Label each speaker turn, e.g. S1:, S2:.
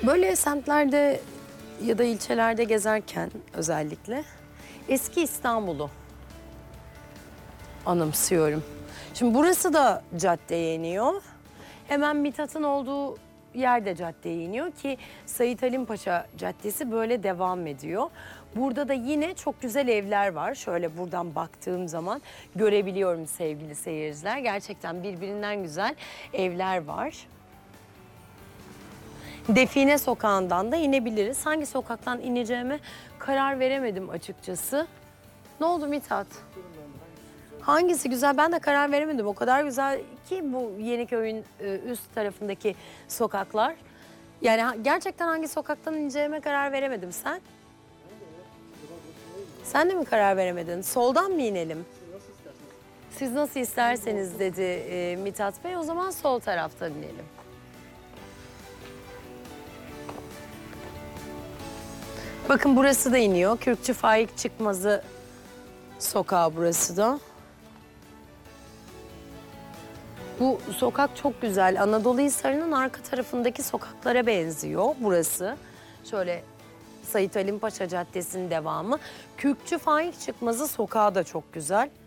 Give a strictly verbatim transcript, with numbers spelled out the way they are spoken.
S1: Böyle semtlerde ya da ilçelerde gezerken özellikle eski İstanbul'u anımsıyorum. Şimdi burası da caddeye iniyor. Hemen Mithat'ın olduğu yerde caddeye iniyor ki Sait Halim Paşa Caddesi böyle devam ediyor. Burada da yine çok güzel evler var. Şöyle buradan baktığım zaman görebiliyorum sevgili seyirciler. Gerçekten birbirinden güzel evler var. Define Sokağı'ndan da inebiliriz. Hangi sokaktan ineceğime karar veremedim açıkçası. Ne oldu Mithat? Hangisi güzel? Ben de karar veremedim. O kadar güzel ki bu Yeniköy'ün e, üst tarafındaki sokaklar. Yani ha- gerçekten hangi sokaktan ineceğime karar veremedim. Sen? Sen de mi karar veremedin? Soldan mı inelim? Siz nasıl isterseniz dedi e, Mithat Bey. O zaman sol taraftan inelim. Bakın burası da iniyor. Kürkçü Faik Çıkmazı sokağı burası da. Bu sokak çok güzel. Anadolu Hisarı'nın arka tarafındaki sokaklara benziyor burası. Şöyle Sait Halim Paşa Caddesi'nin devamı. Kürkçü Faik Çıkmazı sokağı da çok güzel.